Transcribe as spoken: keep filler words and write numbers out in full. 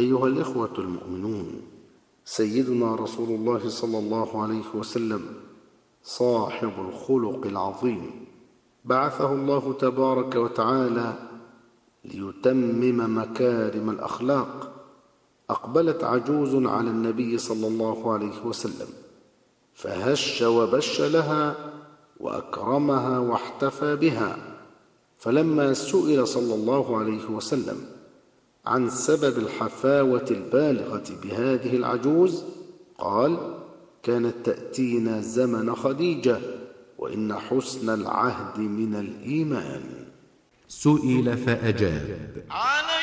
أيها الإخوة المؤمنون، سيدنا رسول الله صلى الله عليه وسلم صاحب الخلق العظيم بعثه الله تبارك وتعالى ليتمم مكارم الأخلاق. أقبلت عجوز على النبي صلى الله عليه وسلم فهش وبش لها وأكرمها واحتفى بها، فلما سئل صلى الله عليه وسلم عن سبب الحفاوة البالغة بهذه العجوز قال: كانت تأتينا زمن خديجة، وإن حسن العهد من الإيمان. سئل فأجاب: